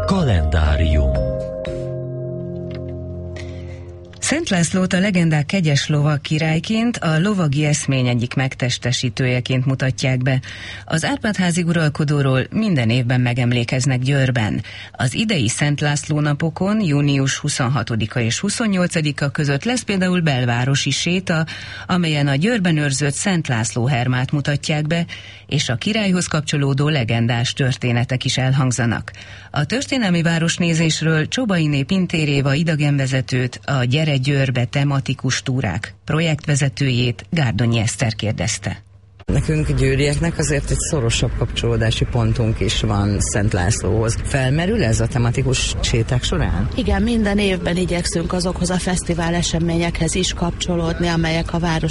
Kalendárium. Szent Lászlót a legendák kegyes lovag királyként, a lovagi eszmény egyik megtestesítőjeként mutatják be. Az Árpád-házi uralkodóról minden évben megemlékeznek Győrben. Az idei Szent László napokon, június 26-a és 28-a között lesz például belvárosi séta, amelyen a Győrben őrzött Szent László hermát mutatják be, és a királyhoz kapcsolódó legendás történetek is elhangzanak. A történelmi városnézésről Csobainé Pintér Éva idegenvezetőt, a Gyere Győrbe tematikus túrák projektvezetőjét, Gárdonyi Eszter kérdezte. Nekünk győrieknek azért egy szorosabb kapcsolódási pontunk is van Szent Lászlóhoz. Felmerül ez a tematikus séták során? Igen, minden évben igyekszünk azokhoz a fesztivál eseményekhez is kapcsolódni, amelyek a város